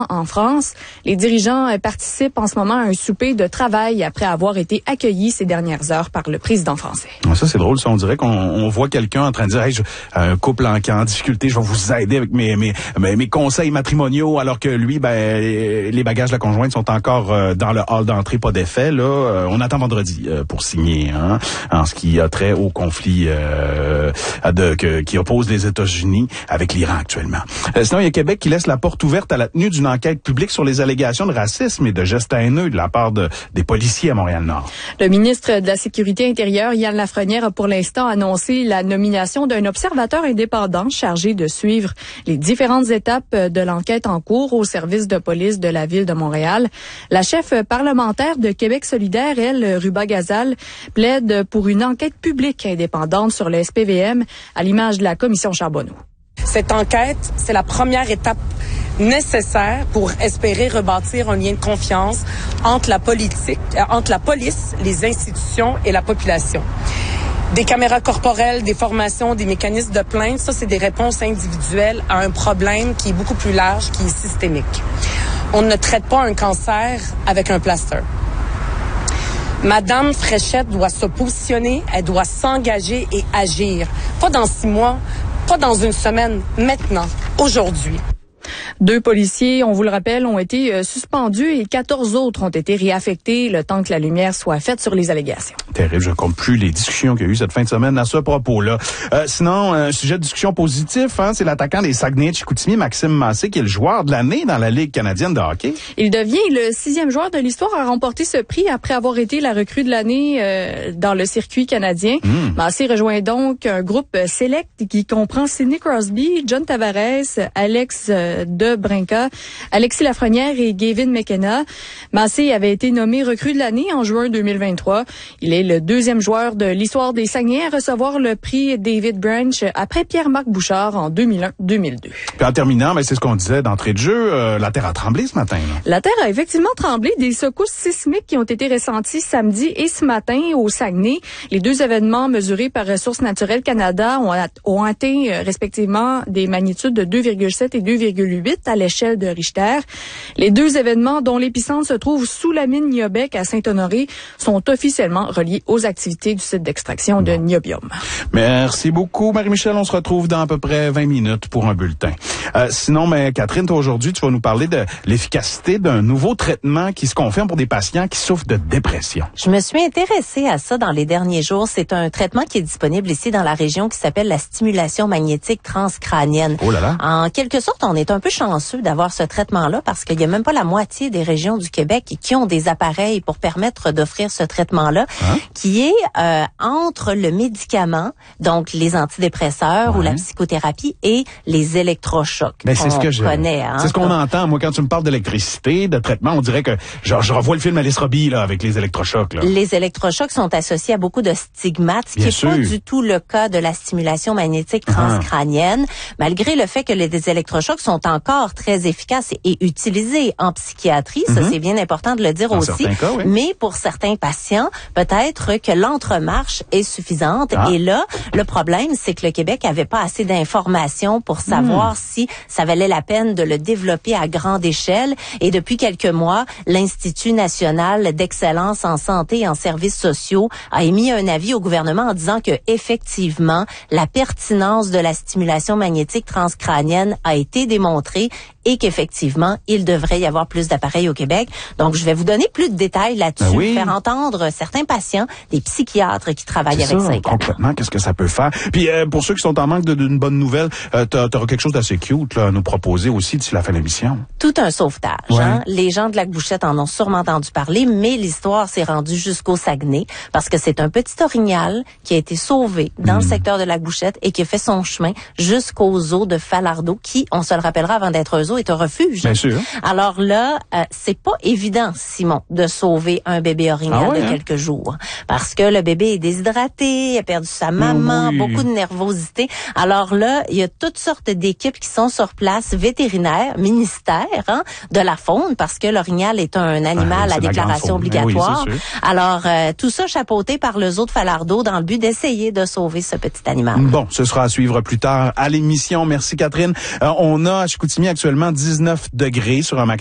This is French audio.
En France, les dirigeants participent en ce moment à un souper de travail après avoir été accueillis ces dernières heures par le président français. Ça, c'est drôle. Ça, on dirait qu'on voit quelqu'un en train de dire hey, un couple qui est en difficulté, je vais vous aider avec mes conseils matrimoniaux, alors que lui, les bagages de la conjointe sont encore dans le hall d'entrée, pas d'effet. Là, on attend vendredi pour signer en ce qui a trait au conflit qui oppose les États-Unis avec l'Iran actuellement. Sinon, il y a Québec qui laisse la porte ouverte à la tenue d'une enquête publique sur les allégations de racisme et de gestes haineux de la part des policiers à Montréal-Nord. Le ministre de la Sécurité intérieure, Yann Lafrenière, a pour l'instant annoncé la nomination d'un observateur indépendant chargé de suivre les différentes étapes de l'enquête en cours au service de police de la Ville de Montréal. La chef parlementaire de Québec solidaire, elle, Ruba Gazal, plaide pour une enquête publique indépendante sur le SPVM à l'image de la commission Charbonneau. Cette enquête, c'est la première étape nécessaire pour espérer rebâtir un lien de confiance entre la police, les institutions et la population. Des caméras corporelles, des formations, des mécanismes de plainte, ça, c'est des réponses individuelles à un problème qui est beaucoup plus large, qui est systémique. On ne traite pas un cancer avec un plaster. Madame Fréchette doit se positionner, elle doit s'engager et agir. Pas dans 6 mois, pas dans une semaine, maintenant, aujourd'hui. 2 policiers, on vous le rappelle, ont été suspendus et 14 autres ont été réaffectés le temps que la lumière soit faite sur les allégations. Terrible, je ne compte plus les discussions qu'il y a eu cette fin de semaine à ce propos-là. Sinon, un sujet de discussion positif, c'est l'attaquant des Saguenay de Chicoutimi, Maxime Massé, qui est le joueur de l'année dans la Ligue canadienne de hockey. Il devient le 6e joueur de l'histoire à remporter ce prix après avoir été la recrue de l'année dans le circuit canadien. Massé rejoint donc un groupe select qui comprend Sidney Crosby, John Tavares, Alex de Brinca, Alexis Lafrenière et Gavin McKenna. Massé avait été nommé recrue de l'année en juin 2023. Il est le 2e joueur de l'histoire des Saguenay à recevoir le prix David Branch après Pierre-Marc Bouchard en 2001-2002. Puis en terminant, c'est ce qu'on disait d'entrée de jeu, la Terre a tremblé ce matin. Là. La Terre a effectivement tremblé. Des secousses sismiques qui ont été ressenties samedi et ce matin au Saguenay. Les 2 événements mesurés par Ressources naturelles Canada ont atteint respectivement des magnitudes de 2,7 et 2,8 à l'échelle de Richter. Les 2 événements dont l'épicentre se trouve sous la mine Niobec à Saint-Honoré sont officiellement reliés aux activités du site d'extraction de niobium. Merci beaucoup, Marie-Michel. On se retrouve dans à peu près 20 minutes pour un bulletin. Sinon, Catherine, toi, aujourd'hui, tu vas nous parler de l'efficacité d'un nouveau traitement qui se confirme pour des patients qui souffrent de dépression. Je me suis intéressée à ça dans les derniers jours. C'est un traitement qui est disponible ici dans la région qui s'appelle la stimulation magnétique transcrânienne. Oh là là. En quelque sorte, on est un peu chanceux d'avoir ce traitement-là parce qu'il y a même pas la moitié des régions du Québec qui ont des appareils pour permettre d'offrir ce traitement-là, qui est entre le médicament, donc les antidépresseurs ou la psychothérapie et les électrochocs. Ben, c'est ce que je connais. C'est ce qu'on entend. Moi, quand tu me parles d'électricité, de traitement, on dirait que je revois le film Alice Robbie là avec les électrochocs. Là. Les électrochocs sont associés à beaucoup de stigmates, ce qui n'est pas du tout le cas de la stimulation magnétique transcrânienne, malgré le fait que les électrochocs sont encore très efficaces et utilisés en psychiatrie. Ça, c'est bien important de le dire aussi. Cas, oui. Mais pour certains patients, peut-être que l'entremarche est suffisante. Et là, le problème, c'est que le Québec avait pas assez d'informations pour savoir si ça valait la peine de le développer à grande échelle. Et depuis quelques mois, l'Institut national d'excellence en santé et en services sociaux a émis un avis au gouvernement en disant que effectivement, la pertinence de la stimulation magnétique transcrânienne a été démontrée et qu'effectivement, il devrait y avoir plus d'appareils au Québec. Donc, je vais vous donner plus de détails là-dessus, faire entendre certains patients, des psychiatres qui travaillent avec ça. Concrètement, qu'est-ce que ça peut faire? Puis, pour ceux qui sont en manque d'une bonne nouvelle, t'auras quelque chose d'assez cute là, à nous proposer aussi d'ici la fin de l'émission. Tout un sauvetage. Les gens de Lac-Bouchette en ont sûrement entendu parler, mais l'histoire s'est rendue jusqu'au Saguenay parce que c'est un petit orignal qui a été sauvé dans le secteur de Lac-Bouchette et qui a fait son chemin jusqu'aux eaux de Falardeau, qui, on se le rappellera avant d'être eux, est un refuge. Bien sûr. Alors là, c'est pas évident, Simon, de sauver un bébé orignal de quelques jours. Parce que le bébé est déshydraté, il a perdu sa maman, beaucoup de nervosité. Alors là, il y a toutes sortes d'équipes qui sont sur place, vétérinaires, ministère de la faune, parce que l'orignal est un animal à déclaration obligatoire. Alors, tout ça chapeauté par le zoo de Falardeau dans le but d'essayer de sauver ce petit animal. Bon, ce sera à suivre plus tard à l'émission. Merci, Catherine. On a à Chicoutimi actuellement actuellement 19 degrés sur un